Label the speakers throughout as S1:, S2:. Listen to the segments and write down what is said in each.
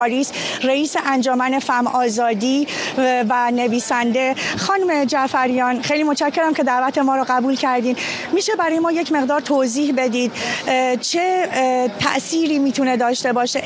S1: پاریس، رئیس انجمن فم آزادی و نویسنده. خانم جعفریان، خیلی متشکرم که دعوت ما رو قبول کردین. میشه برای ما یک مقدار توضیح بدید چه تأثیری میتونه داشته باشه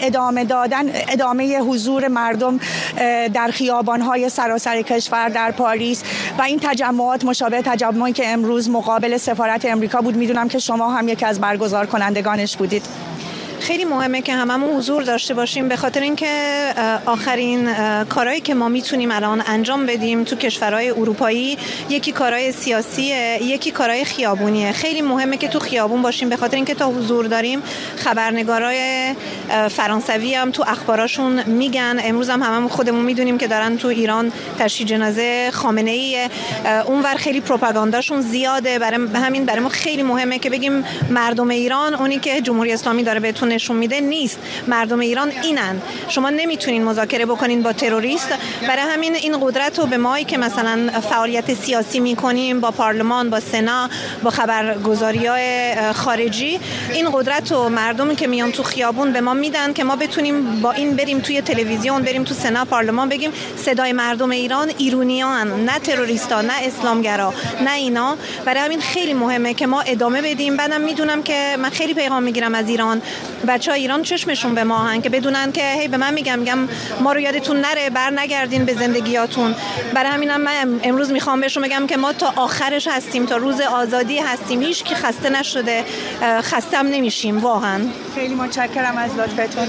S1: ادامه حضور مردم در خیابان‌های سراسر کشور در پاریس و این تجمعات مشابه تجمعی که امروز مقابل سفارت امریکا بود؟ میدونم که شما هم یکی از برگزار کنندگانش بودید.
S2: خیلی مهمه که هممون حضور داشته باشیم، به خاطر اینکه آخرین کارهایی که ما میتونیم الان انجام بدیم تو کشورهای اروپایی، یکی کارهای سیاسیه، یکی کارهای خیابونیه. خیلی مهمه که تو خیابون باشیم، به خاطر اینکه تا حضور داریم خبرنگارای فرانسوی هم تو اخباراشون میگن. امروز هم هممون خودمون میدونیم که دارن تو ایران تشییع جنازه خامنه ای، اونور خیلی پروپاگانداشون زیاده. برای ما خیلی مهمه که بگیم مردم ایران اونی که جمهوری اسلامی داره بهتون نشون میده نیست. مردم ایران اینن. شما نمیتونین مذاکره بکنین با تروریست. برای همین این قدرت رو به مایی که مثلا فعالیت سیاسی میکنیم با پارلمان، با سنا، با خبرگزاری‌های خارجی، این قدرت رو مردمی که میان تو خیابون به ما میدن که ما بتونیم با این بریم توی تلویزیون، بریم تو سنا، پارلمان، بگیم صدای مردم ایران ایرانیان، نه تروریستا، نه اسلامگرا، نه اینا. برای همین خیلی مهمه که ما ادامه بدیم. بعدم میدونم که من خیلی پیغام میگیرم از ایران، بچه‌ها ایران چشمشون به ما هن که بدونن که هی به من میگم ما رو یادتون نره، بر نگردین به زندگیاتون. برای همینم من امروز میخوام بهشون بگم که ما تا آخرش هستیم، تا روز آزادی هستیم. هیچ کی خسته نشده، خسته هم نمیشیم واقعا.
S1: خیلی متشکرم از لطفتون.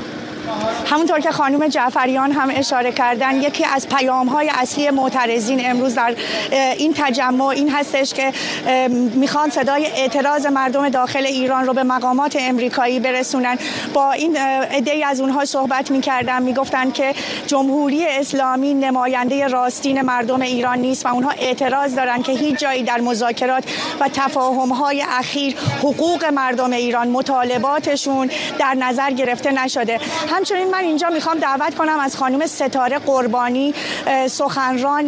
S1: همونطور که خانم جعفریان هم اشاره کردن، یکی از پیام‌های اصلی معترضین امروز در این تجمع این هستش که میخوان صدای اعتراض مردم داخل ایران رو به مقامات امریکایی برسونن. با این عده‌ای از اونها صحبت می‌کردم، میگفتن که جمهوری اسلامی نماینده راستین مردم ایران نیست و اونها اعتراض دارن که هیچ جایی در مذاکرات و تفاهم‌های اخیر حقوق مردم ایران، مطالباتشون در نظر گرفته نشده. همچنین من اینجا میخوام دعوت کنم از خانم ستاره قربانی، سخنران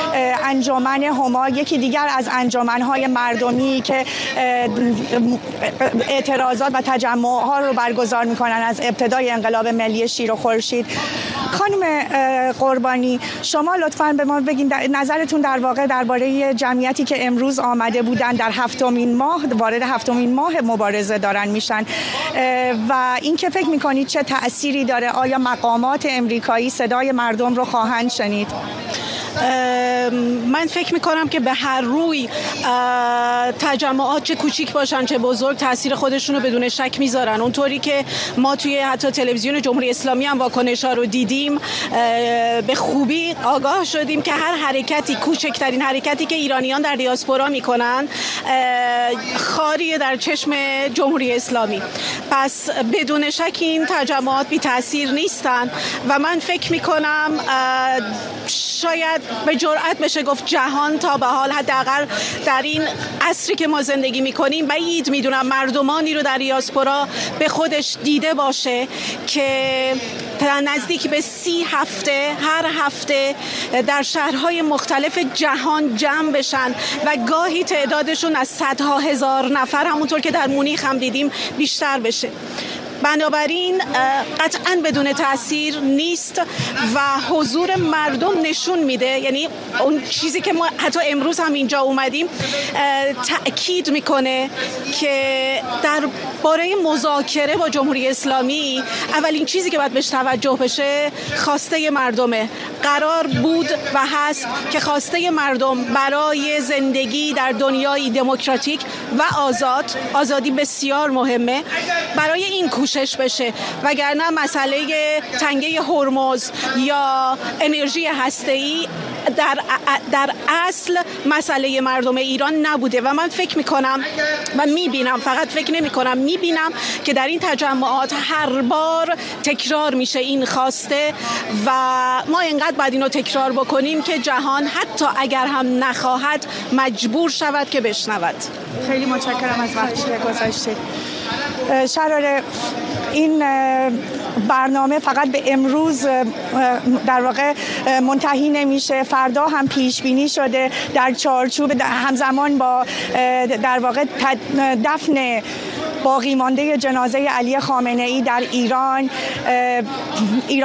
S1: انجمن هما، یکی دیگر از انجمن‌های مردمی که اعتراضات و تجمع‌ها رو برگزار میکنن از ابتدای انقلاب ملی شیر و خورشید. خانم قربانی، شما لطفاً به ما بگین نظرتون در واقع درباره جمعیتی که امروز آمده بودن در وارد هفتمین ماه مبارزه دارن میشن و این که فکر میکنید چه تأثیری داره؟ آیا مقامات امریکایی صدای مردم رو خواهند شنید؟
S3: من فکر میکنم که به هر روی تجمعات چه کوچیک باشن چه بزرگ تاثیر خودشون رو بدون شک میذارن. اونطوری که ما توی حتی تلویزیون جمهوری اسلامی هم واکنش‌ها رو دیدیم، به خوبی آگاه شدیم که هر حرکتی، کوچکترین حرکتی که ایرانیان در دیاسپورا میکنن خاریه در چشم جمهوری اسلامی. پس بدون شک این تجمعات بی تاثیر نیستن و من فکر میکنم شاید به جرئت بشه گفت جهان تا به حال حداقل در این عصری که ما زندگی میکنیم بعید میدونم مردمانی رو در دیاسپورا به خودش دیده باشه که نزدیک به 30 هفته هر هفته در شهرهای مختلف جهان جمع بشن و گاهی تعدادشون از صدها هزار نفر همونطور که در مونیخ هم دیدیم بیشتر بشه. بنابراین قطعاً بدون تأثیر نیست و حضور مردم نشون میده، یعنی اون چیزی که ما حتی امروز هم اینجا اومدیم تأکید میکنه که در باره مذاکره با جمهوری اسلامی اولین چیزی که باید بهش توجه بشه خواسته مردمه. قرار بود و هست که خواسته مردم برای زندگی در دنیای دموکراتیک و آزادی بسیار مهمه، برای این کوشش بشه، وگرنه مسئله تنگه هرمز یا انرژی هسته‌ای در اصل مسئله مردم ایران نبوده و من فکر میکنم و میبینم، فقط فکر نمیکنم، میبینم که در این تجمعات هر بار تکرار میشه این خواسته و ما اینقدر باید اینو تکرار بکنیم که جهان حتی اگر هم نخواهد مجبور شود که بشنود.
S1: خیلی متشکرم از وقتی که گذاشتید. شراره، این برنامه فقط به امروز در واقع منتهی نمیشه، فردا هم پیش بینی شده در چارچوب همزمان با در واقع دفن باقی مانده جنازه علی خامنه‌ای در ایران